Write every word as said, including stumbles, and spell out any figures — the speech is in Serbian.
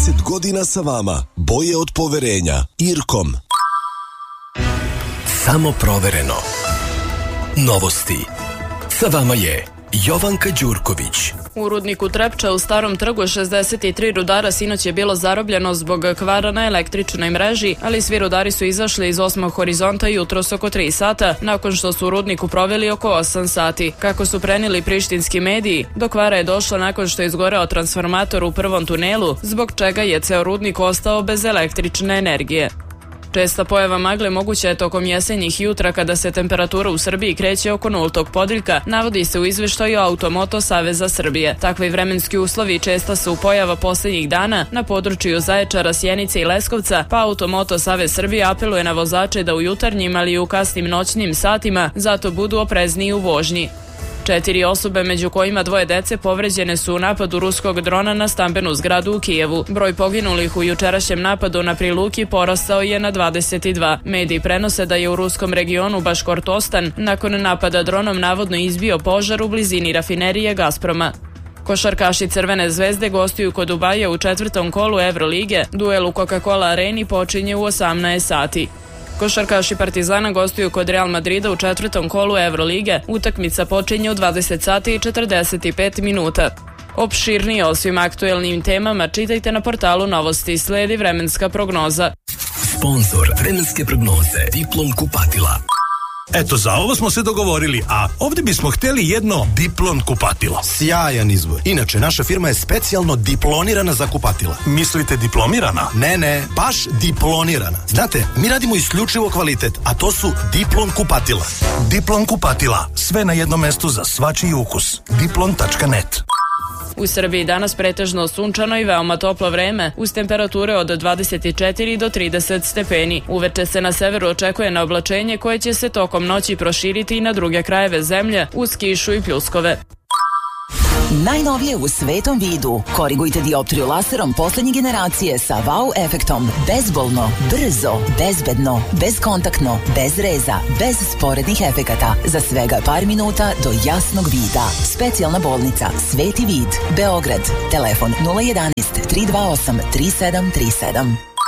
trideset godina sa vama. Boje od poverenja. Irkom. Samo provereno. Novosti. Sa vama je Jovanka Đurković. U rudniku Trepča u Starom trgu šezdeset tri rudara sinoć je bilo zarobljeno zbog kvara na električnoj mreži, ali svi rudari su izašli iz osmog horizonta jutros oko tri sata, nakon što su u rudniku proveli oko osam sati. Kako su prenijeli prištinski mediji, do kvara je došlo nakon što je izgoreo transformator u prvom tunelu, zbog čega je ceo rudnik ostao bez električne energije. Česta pojava magle moguća je tokom jesenjih jutra kada se temperatura u Srbiji kreće oko nultog podriljka, navodi se u izveštaju Automoto Saveza Srbije. Takvi vremenski uslovi česta su pojava poslednjih dana na području Zaječara, Sjenice i Leskovca, pa Automoto Savez Srbije apeluje na vozače da u jutarnjim, ali i u kasnim noćnim satima zato budu oprezniji u vožnji. Četiri osobe, među kojima dvoje dece, povređene su u napadu ruskog drona na stambenu zgradu u Kijevu. Broj poginulih u jučerašnjem napadu na Priluki porastao je na dvadeset dva. Mediji prenose da je u ruskom regionu Baškortostan nakon napada dronom navodno izbio požar u blizini rafinerije Gazproma. Košarkaši Crvene zvezde gostuju kod Dubaja u četvrtom kolu Evrolige. Duel u Coca-Cola areni počinje u osamnaest sati. Košarkaši Partizana gostuju kod Real Madrida u četvrtom kolu Evrolige. Utakmica počinje u dvadeset sati i četrdeset pet minuta. Opširnije o svim aktuelnim temama čitajte na portalu Novosti. Sledi vremenska prognoza. Sponzor vremenske prognoze Diplom kupatila. Eto, za ovo smo se dogovorili, a ovdje bismo htjeli jedno Diplon kupatilo. Sjajan izbor. Inače, naša firma je specijalno diplonirana za kupatila. Mislite diplomirana? Ne, ne, baš diplonirana. Znate, mi radimo isključivo kvalitet, a to su Diplon kupatila. Diplon kupatila. Sve na jednom mestu za svačiji ukus. diplon tačka net. U Srbiji danas pretežno sunčano i veoma toplo vreme, uz temperature od dvadeset četiri do trideset stepeni. Uveče se na severu očekuje na oblačenje koje će se tokom noći proširiti i na druge krajeve zemlje, uz kišu i pljuskove. Najnovije u svetom vidu. Korigujte dioptriju laserom poslednje generacije sa wow efektom. Bezbolno, brzo, bezbedno, bezkontaktno, bez reza, bez sporednih efekata. Za svega par minuta do jasnog vida. Specijalna bolnica Sveti vid, Beograd. Telefon nula jedan tri dva osam tri sedam tri sedam.